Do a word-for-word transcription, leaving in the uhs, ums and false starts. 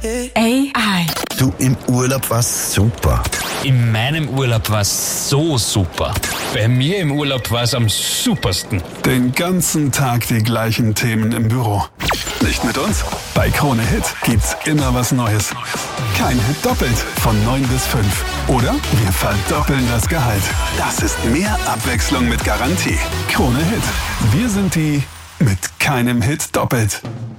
A I. Du, im Urlaub war's super. In meinem Urlaub war's so super. Bei mir im Urlaub war's am supersten. Den ganzen Tag die gleichen Themen im Büro. Nicht mit uns? Bei Krone Hit gibt's immer was Neues. Kein Hit doppelt von neun bis fünf. Oder wir verdoppeln das Gehalt. Das ist mehr Abwechslung mit Garantie. Krone Hit. Wir sind die mit keinem Hit doppelt.